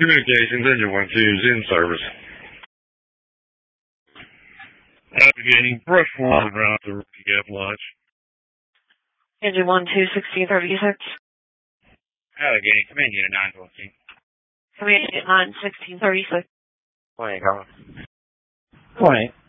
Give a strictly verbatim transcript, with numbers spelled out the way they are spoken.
Communications, engine one two is in service. Navigating brush forward route to Rookie Gap launch. Engine one two, sixteen thirty-six. Navigating command unit nine fourteen. Command unit nine, sixteen thirty-six. Plane going. Point.